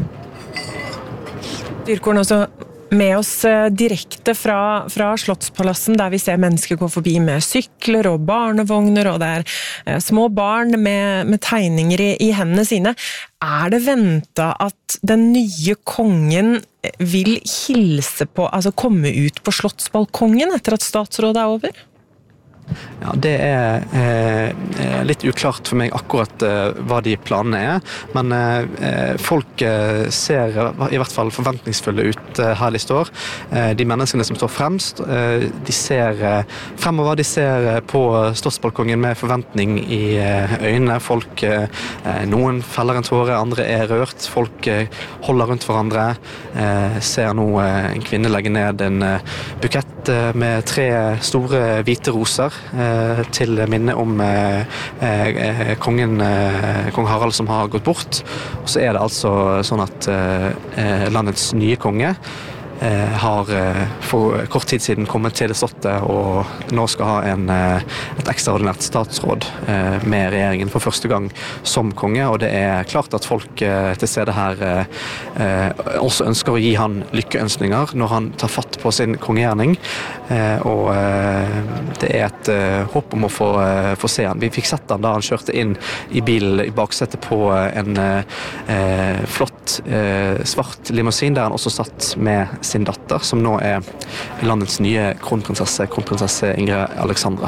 [SPEAKER 3] Dyrkorn også med oss direkte fra Slottsplassen, der vi ser mennesker gå forbi med sykler og barnevogner, og det små barn med tegninger i hendene sine. Det ventet at den nye kongen vil hilse på, altså komme ut på Slottsbalkongen etter at statsrådet over?
[SPEAKER 13] Ja, det litt uklart for meg akkurat hva de planene men folk ser i hvert fall forventningsfulle ut her de står. De menneskene som står fremst, de ser fremover, de ser på Slottsbalkongen med forventning i øynene. Folk, noen feller en tåre, andre rørt, folk holder rundt hverandre, ser nå en kvinne legge ned en bukett med 3 store hvite roser til minne om kong Harald som har gått bort. Og så det altså sånn at landets nye konge har for kort tid siden kommet til Slottet og nå skal ha et ekstraordinært statsråd med regjeringen for første gang som konge, og det klart at folk til stede her også ønsker å gi han lykkeønskninger når han tar fatt på sin kongegjerning, og det et håp om å få se han. Vi fikk sett han da han kjørte inn i bilen i baksetet på en flott svart limousin der han også satt med sin datter, som nå landets nye kronprinsesse Ingrid Alexandra.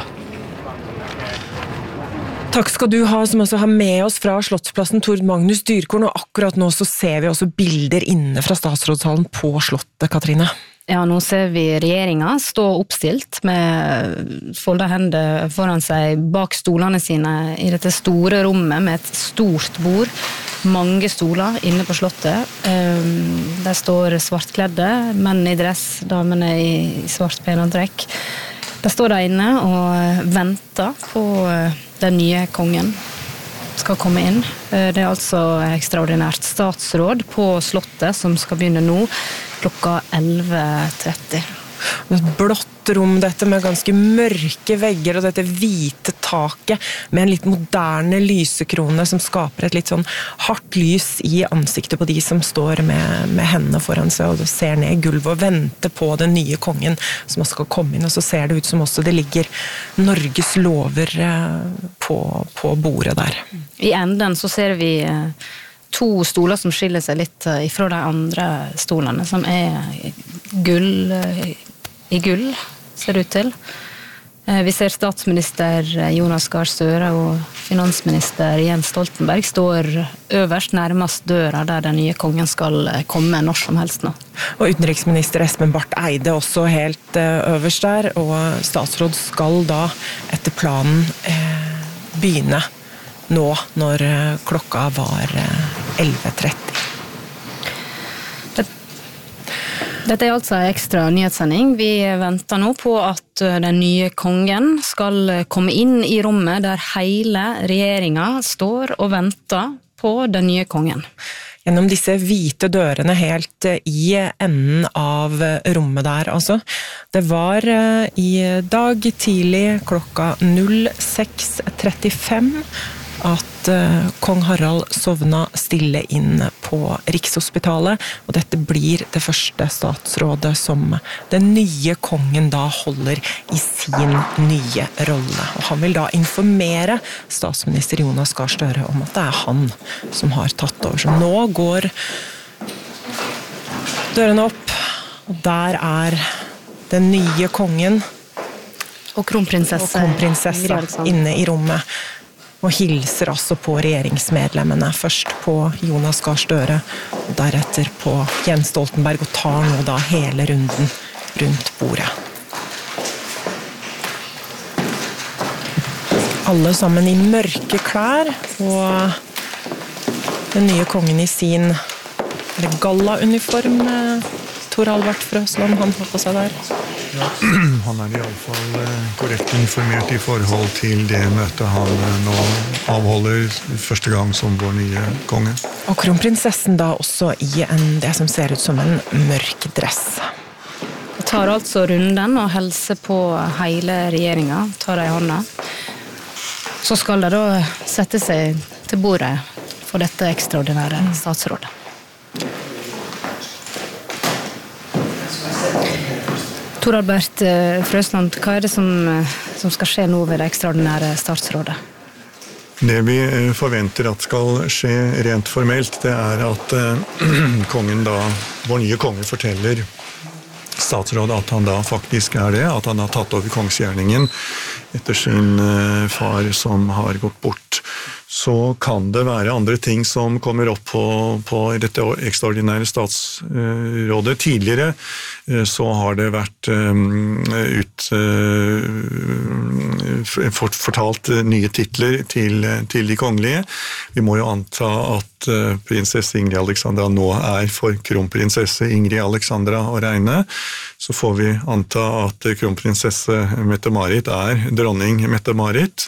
[SPEAKER 3] Takk skal du ha, som også har med oss fra Slottsplassen, Tord Magnus Dyrkorn, og akkurat nå så ser vi også bilder inne fra statsrådshallen på Slottet, Katrine.
[SPEAKER 12] Ja, nå ser vi regjeringen stå oppstilt med foldet hender foran seg bak stolene sine i dette store rommet med et stort bord, mange stoler inne på Slottet. Der står svartkledde, menn i dress, damene i svart penantrekk. Der står de inne og venter på den nye kongen skal komme inn. Det altså ekstraordinært statsråd på Slottet som skal begynne nå klokka 11:30.
[SPEAKER 3] Et blått rom dette med ganske mørke vegger og dette hvite taket med en litt moderne lysekrone som skaper et litt sånn hardt lys i ansiktet på de som står med hendene foran seg og ser ned i gulvet og venter på den nye kongen som skal komme inn, og så ser det ut som også det ligger Norges lover på bordet der.
[SPEAKER 12] I enden så ser vi 2 stoler som skiller seg litt ifra de andre stolene, som gull i gull, ser det ut til. Vi ser statsminister Jonas Gahr Støre og finansminister Jens Stoltenberg står øverst nærmest døra der den nye kongen skal komme når som helst nå.
[SPEAKER 3] Og utenriksminister Espen Barth Eide også helt øverst der, og statsråd skal da etter planen begynne nå når klokka var 11:30.
[SPEAKER 12] Dette altså en ekstra nyhetssending. Vi venter nå på at den nye kongen skal komme inn i rommet der hele regjeringen står og venter på den nye kongen.
[SPEAKER 3] Gjennom disse hvite dørene helt i enden av rommet der, altså. Det var i dag tidlig klokka 06:35 at kong Harald sovna stille inn på Rikshospitalet, og dette blir det første statsrådet som den nye kongen da holder i sin nye rolle. Og han vil da informere statsminister Jonas Gahr Støre om at det han som har tatt over. Så nå går dørene opp, og der den nye kongen
[SPEAKER 12] og kronprinsesse
[SPEAKER 3] inne i rommet. Og hilser altså på regjeringsmedlemmene, først på Jonas Gahr Støre, og deretter på Jens Stoltenberg, og tar nå da hele runden rundt bordet. Alle sammen i mørke klær, og den nye kongen i sin gallauniform, Tor Albert Frøsland, han har på seg der.
[SPEAKER 4] Ja, han I alle fall korrekt informert i forhold til det møtet han nå avholder første gang som vår nye konge.
[SPEAKER 3] Og kronprinsessen da også i det som ser ut som en mørk dress.
[SPEAKER 12] Tar altså runden og hilser på hele regjeringen, tar de i hånda. Så skal de da sette seg til bordet for dette ekstraordinære statsrådet. Tor Albert Frøsland, hva det som skal skje nå ved det ekstraordinære statsrådet?
[SPEAKER 4] Det vi forventer at skal skje rent formelt, det at kongen da, vår nye konge forteller statsrådet at han da faktisk det, at han har tatt over kongsgjerningen etter sin far som har gått bort. Så kan det være andre ting som kommer opp på dette ekstraordinære statsrådet. Tidligere så har det vært fortalt nye titler til de kongelige. Vi må jo anta at prinsesse Ingrid Alexandra nå for kronprinsesse Ingrid Alexandra å regne. Så får vi anta at kronprinsesse Mette-Marit dronning Mette-Marit.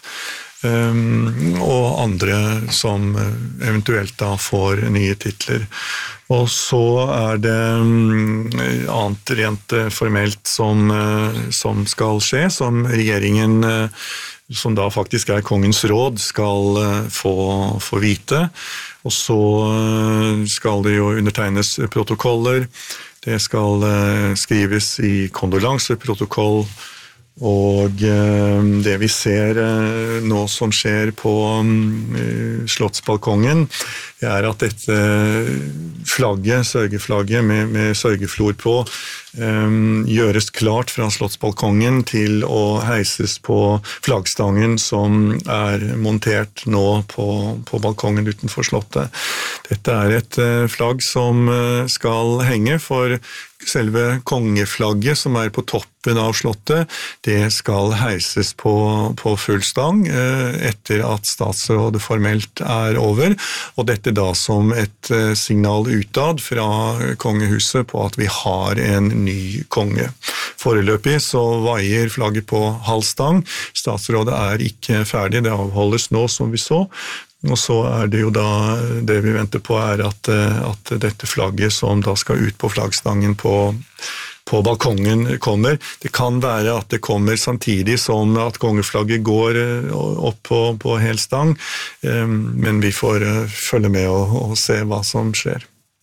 [SPEAKER 4] Og andre som eventuelt da får nye titler. Og så det annet rent formelt som skal skje, som regjeringen, som da faktisk kongens råd, skal få vite. Og så skal det jo undertegnes protokoller, det skal skrives i kondolanseprotokoll, og det vi ser nå som skjer på Slottsbalkongen, at dette flagget, sørgeflagget med sørgeflor på, gjøres klart fra Slottsbalkongen til å heises på flaggstangen som montert nå på balkongen utenfor Slottet. Dette et flagg som skal henge for selve kongeflagget som på toppen av Slottet. Det skal heises på full stang etter at statsrådet formelt over, og dette da som et signal utad fra kongehuset på at vi har en ny konge. Foreløpig så vaier flagget på halv stang. Statsrådet ikke ferdig, det avholdes nå som vi så. Og så det jo da, det vi venter på at dette flagget som da skal ut på flaggstangen på balkongen kommer. Det kan være at det kommer samtidig som at kongeflagget går opp på hel stang, men vi får følge med og se hva som skjer.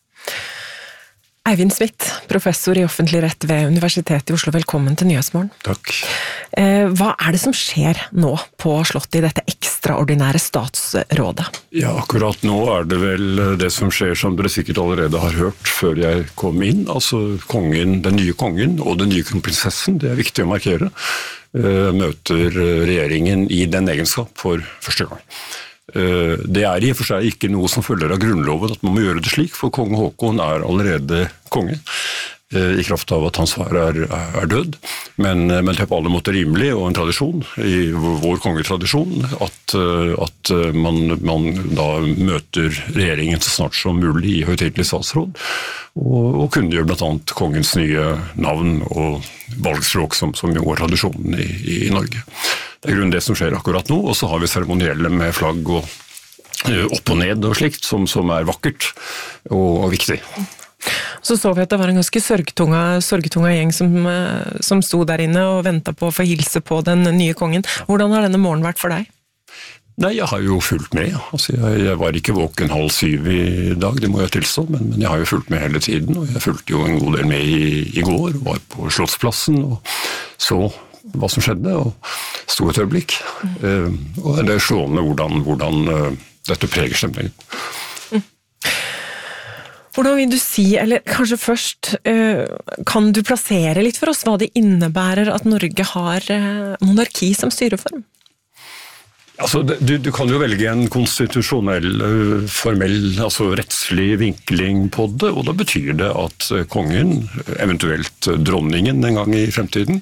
[SPEAKER 3] Eivind Smith, professor i offentlig rett ved Universitetet i Oslo. Velkommen til Nyhetsmorgen.
[SPEAKER 1] Takk.
[SPEAKER 3] Hva det som skjer nå på Slottet i dette ekstraordinære statsrådet?
[SPEAKER 1] Ja, akkurat nå det vel det som skjer som dere sikkert allerede har hørt før jeg kom inn. Altså den nye kongen og den nye kronprinsessen, det viktig å markere. møter regjeringen i den egenskap for første gang. Det i og for seg ikke noe som følger av grunnloven at man må gjøre det slik, for kong Håkon allerede konge, i kraft av at hans far død, men det på alle måter rimelig og en tradisjon i vår kongetradisjon at man da møter regjeringen så snart som mulig i høytidelig statsråd og kunngjør blant annet kongens nye navn og valgspråk som jo er tradisjonen i Norge. Det grunnen det som skjer akkurat nå, og så har vi seremonielle med flagg og opp og ned og slikt som vakkert og viktig.
[SPEAKER 3] Så vi at det var en ganske sorgtunga gjeng som sto der inne og ventet på å få hilse på den nye kongen. Hvordan har denne morgenen vært for deg?
[SPEAKER 1] Nei, jeg har jo fulgt med. Altså, jeg var ikke våken 6:30 i dag, det må jeg tilstå, men jeg har jo fulgt med hele tiden, og jeg fulgte jo en god del med i går, var på Slottsplassen og så hva som skjedde, og sto et øyeblikk. Og det slående hvordan dette preger stemningen.
[SPEAKER 3] Hvordan vil du si, eller kanskje først, kan du plassere litt for oss hva det innebærer at Norge har monarki som styreform?
[SPEAKER 1] Altså, du kan jo velge en konstitusjonell, formell, altså rettslig vinkling på det, og da betyr det at kongen, eventuelt dronningen en gang i fremtiden,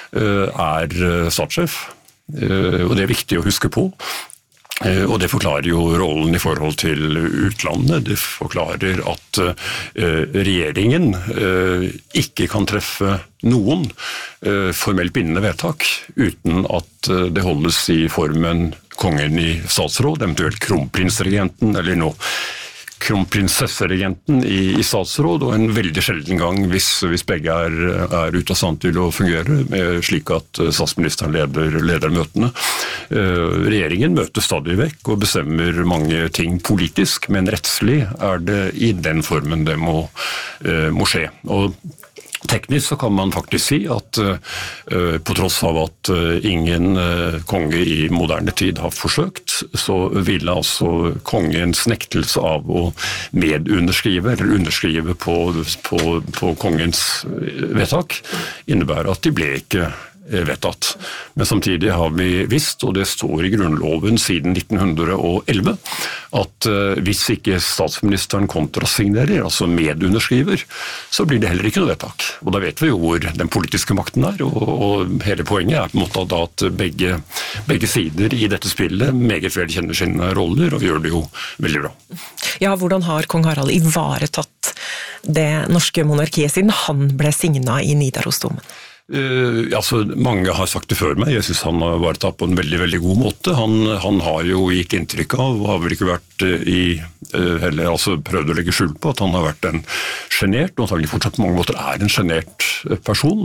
[SPEAKER 1] statssjef. Og det viktig å huske på. Og det forklarer jo rollen i forhold til utlandet. Det forklarer at regjeringen ikke kan treffe noen formelt bindende vedtak uten at det holdes i formen kongen i statsråd, eventuelt kronprinsregenten eller nå kronprinsesseregenten i statsråd, og en veldig sjelden gang hvis begge er ute av stand til å fungere, slik at statsministeren leder møtene. Regjeringen møter stadig vekk og bestemmer mange ting politisk, men rettslig det i den formen det må skje. Og teknisk så kan man faktisk si at på tross av at ingen konge i moderne tid har forsøkt, så ville altså kongens nektelse av å medunderskrive eller underskrive på kongens vedtak innebære at de ble ikke vedtatt. Men samtidig har vi visst, og det står i grunnloven siden 1911, at hvis ikke statsministeren kontrasignerer, altså medunderskriver, så blir det heller ikke noe vedtak. Og da vet vi jo hvor den politiske makten og hele poenget på en måte at begge sider i dette spillet meget vel kjenner sine roller, og gjør det jo veldig bra.
[SPEAKER 3] Ja, hvordan har kong Harald ivaretatt det norske monarkiet siden han ble signet i Nidarosdomen?
[SPEAKER 1] Mange har sagt det før meg. Jeg synes han har vært på en veldig, veldig god måte. Han har jo gitt inntrykk av, og har vel ikke vært prøvd å legge skjul på, at han har vært en genert, og antagelig fortsatt på mange måter en genert person,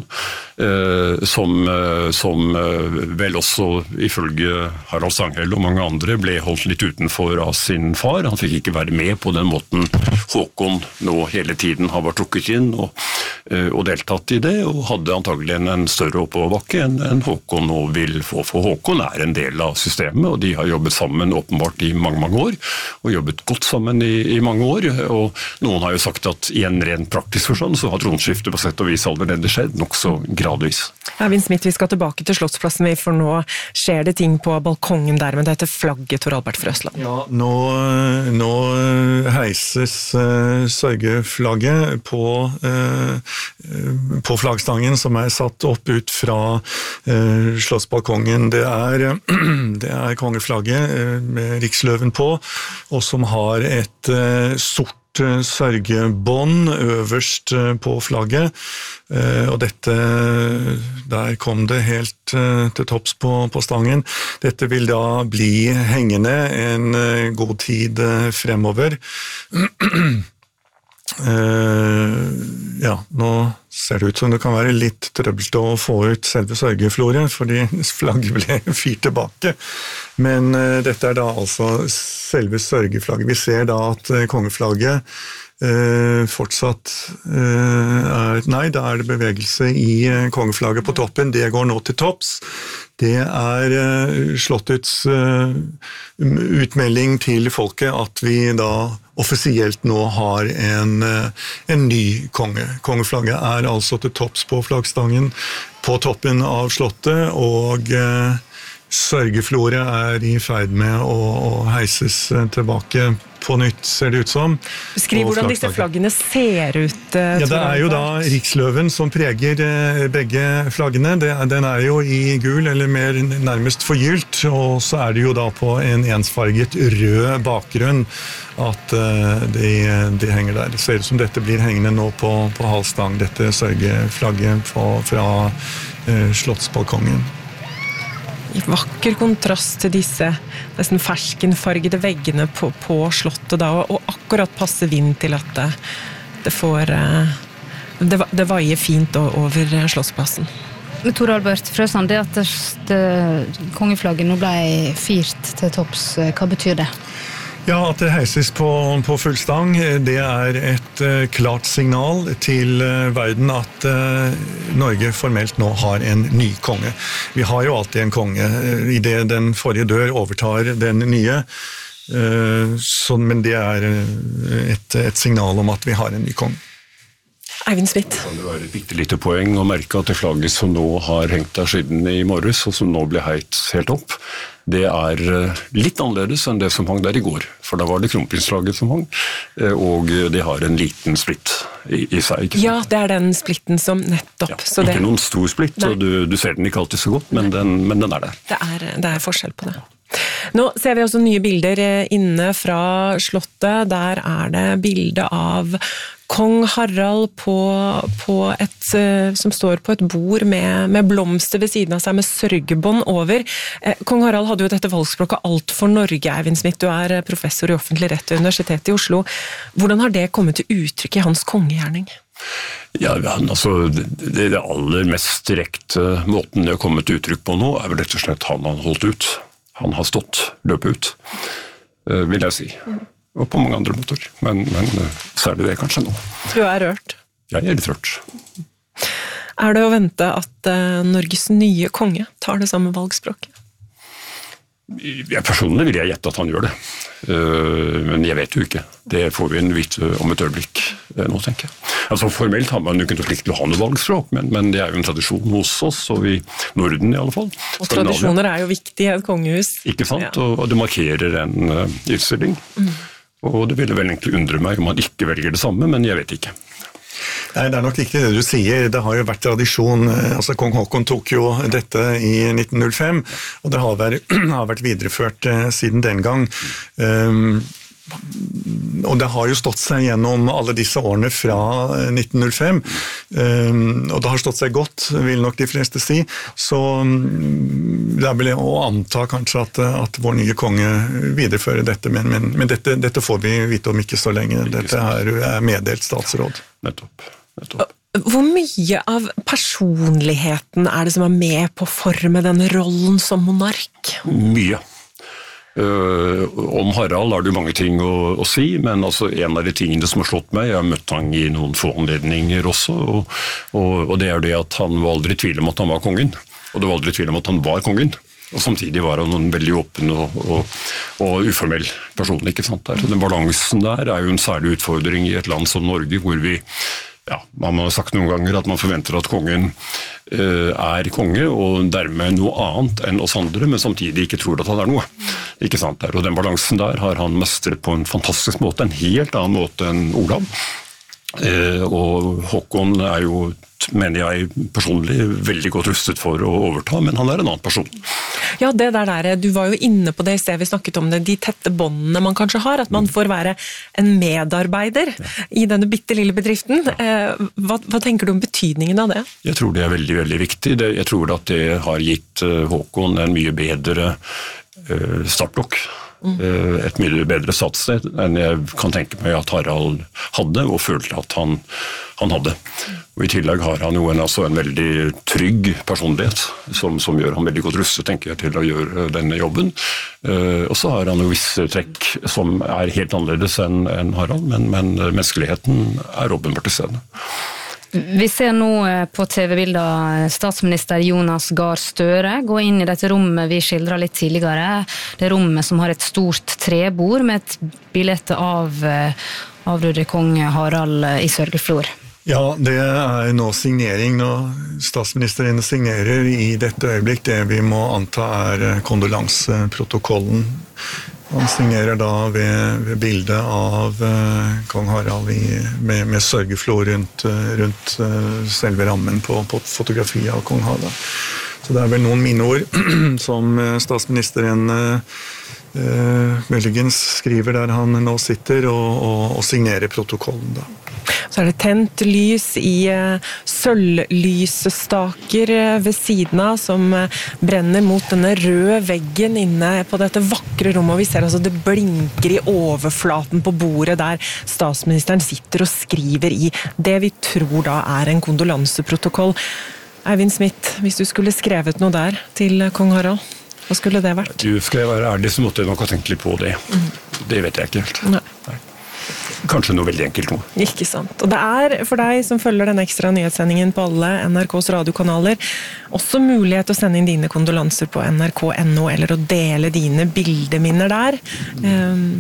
[SPEAKER 1] som vel også ifølge Harald Stanghelle og mange andre ble holdt litt utenfor av sin far. Han fikk ikke være med på den måten Håkon nå hele tiden har vært trukket inn og deltatt i det, og hadde antagelig en større oppoverbakke enn Håkon nå vil få. For Håkon en del av systemet, og de har jobbet sammen åpenbart i mange, mange år, og jobbet godt sammen i mange år, og noen har jo sagt at i en ren praktisk forstand så har tronskiftet på sett og vis allerede skjedd, nok så gradvis.
[SPEAKER 3] Eivind Smith, vi skal tilbake til Slottsplassen, for nå skjer det ting på balkongen der, men det heter flagget, Tor Albert Frøsland.
[SPEAKER 4] Ja, nå heises sørgeflagget på flaggstangen som satt opp ut fra slottsbalkongen. Det er kongeflagget med riksløven på, og som har et sort sørgebånd øverst på flagget, og der kom det helt til topps på stangen. Dette vil da bli hengende en god tid fremover. Nå ser det ut som det kan være litt trøbbelt å få ut selve sørgefloret, fordi flagget ble fyrt tilbake. Men dette da altså selve sørgeflagget. Vi ser da at kongeflagget fortsatt nei, da det bevegelse i kongeflagget på toppen. Det går nå til topps. Det Slottets utmelding til folket at vi da offisielt nå har en ny konge. Kongeflagget altså til topps på flaggstangen på toppen av slottet, og sørgefloret I ferd med å heises tilbake på nytt, ser det ut som.
[SPEAKER 3] Beskriv hvordan disse flaggene ser ut.
[SPEAKER 4] Ja, det jo da riksløven som preger begge flaggene. Den jo I gul, eller mer nærmest forgylt, og så det jo da på en ensfarget rød bakgrunn at de henger der. Det ser ut som dette blir hengende nå på halvstang, dette sørgeflagget fra slottsbalkongen.
[SPEAKER 3] I vakker kontrast til disse nesten ferskenfargede veggene på slottet da, og akkurat passe vind til at det veier fint over slottsplassen.
[SPEAKER 12] Tor Albert Frøsland, det at kongeflagget nå ble firt til topps, hva betyr det?
[SPEAKER 4] Ja, at det heises på full stang, det et klart signal til verden at Norge formelt nå har en ny konge. Vi har jo alltid en konge. I det den forrige dør overtar den nye, men det et signal om at vi har en ny konge.
[SPEAKER 3] Eivind Smith.
[SPEAKER 1] Det var et viktig lite poeng å merke at det flagget som nå har hengt der siden I morges, og som nå ble heit helt opp, det litt annerledes enn det som hang der I går. For da var det kronprinsflagget som hang, og det har en liten splitt I seg. Ikke sant?
[SPEAKER 3] Ja, det den splitten som nettopp.
[SPEAKER 1] Ja, ikke noen stor splitt, så du ser den ikke alltid så godt, men den der.
[SPEAKER 3] Det forskjell på det. Nå ser vi også nye bilder inne fra slottet. Der det bilde av kong Harald på som står på et bord med blomster ved siden av seg, med sørgebånd over. Kong Harald hadde jo dette valgspråket Alt for Norge, Eivind Smith. Du professor I offentlig rett ved Universitetet I Oslo. Hvordan har det kommet til uttrykk I hans kongegjerning?
[SPEAKER 1] Ja, altså, det aller mest direkte måten det har kommet til uttrykk på nå, vel rett og slett han har holdt ut. Han har stått, løpet ut, vil jeg si. Og på mange andre måter, men særlig det kanskje nå.
[SPEAKER 3] Du rørt?
[SPEAKER 1] Jeg litt rørt.
[SPEAKER 3] Det å vente at Norges nye konge tar det samme valgspråket?
[SPEAKER 1] Personlig vil jeg gjette at han gjør det, men jeg vet jo ikke. Det får vi en vite om et øyeblikk nå, tenker jeg. Altså formelt har man jo ikke noe plikt til å ha noe valgspråk, men det jo en tradisjon hos oss, og I Norden I alle fall.
[SPEAKER 3] Og tradisjoner jo viktig I et kongehus.
[SPEAKER 1] Ikke sant, ja. Og det markerer en utstilling. Og det ville vel egentlig undre meg om man ikke velger det samme, men jeg vet ikke.
[SPEAKER 4] Nei, det nok riktig det du sier. Det har jo vært tradisjon. Altså, kong Håkon tok jo dette I 1905, og det har vært videreført siden den gang. Og det har jo stått seg gjennom alle disse årene fra 1905, og det har stått seg godt, vil nok de fleste si. Så det vel å anta kanskje at vår nye konge viderefører dette, men dette får vi vite om ikke så lenge. Dette meddelt statsråd.
[SPEAKER 1] Nettopp.
[SPEAKER 3] Hvor mye av personligheten det som med på å forme den rollen som monark?
[SPEAKER 1] Mye. Om Harald det jo mange ting å si, men altså en av de tingene som har slått meg, jeg har møtt han I noen få anledninger også, og det det at han var aldri I tvil om at han var kongen, og det var aldri I tvil om at han var kongen, og samtidig var han en veldig åpen og uformell person, ikke sant? Så den balansen der jo en særlig utfordring I et land som Norge, hvor vi man har sagt noen ganger at man forventer at kongen konge, og dermed noe annet enn oss andre, men samtidig ikke tror at han noe. Ikke sant? Og den balansen der har han mestret på en fantastisk måte, en helt annen måte enn Olav. Og Håkon jo, mener jeg personlig, veldig godt rustet for å overta, men han en annen person.
[SPEAKER 3] Ja, det der, du var jo inne på det I sted vi snakket om det, de tette båndene man kanskje har, at man får være en medarbeider I denne bittelille bedriften. Hva tenker du om betydningen av det?
[SPEAKER 1] Jeg tror det veldig, veldig viktig. Jeg tror at det har gitt Håkon en mye bedre startblokk. Et mye bedre satssted enn jeg kan tenke meg at Harald hadde, og følte at han hadde. Og I tillegg har han jo en veldig trygg personlighet, som gjør han veldig godt rustet, tenker jeg, til å gjøre denne jobben. Og så har han jo visse trekk som helt annerledes enn Harald, men menneskeligheten åpenbart til stedet.
[SPEAKER 12] Vi ser nå på TV-bilder statsminister Jonas Gahr Støre gå inn I dette rommet vi skildret litt tidligere. Det rommet som har et stort trebord med et bilde av avrøde kong Harald I sørgeflor.
[SPEAKER 4] Ja, det nå signering. Når statsministeren signerer i dette øyeblikk, det vi må anta kondolanseprotokollen. Han signerer da ved bildet av kong Harald med sørgeflå rundt selve rammen på fotografiet av kong Harald. Så det vel noen minneord som statsministeren muligens skriver der han nå sitter og signerer protokollen da.
[SPEAKER 3] Så det tent lys i sølvlysestaker ved siden av som brenner mot denne røde veggen inne på dette vakre rommet. Og vi ser altså det blinker i overflaten på bordet der statsministeren sitter og skriver i det vi tror da en kondolanseprotokoll. Eivind Smith, hvis du skulle skrevet noe der til kong Harald, hva skulle det vært?
[SPEAKER 1] Du, skal jeg være ærlig, så måtte jeg nok ha tenkt litt på det. Det vet jeg ikke helt.
[SPEAKER 3] Nei.
[SPEAKER 1] Kanskje noe veldig enkelt nå.
[SPEAKER 3] Ikke sant. Og det for deg som følger den ekstra nyhetssendingen på alle NRKs radiokanaler, også mulighet til å sende inn dine kondolanser på nrk.no, eller å dele dine bildeminner der.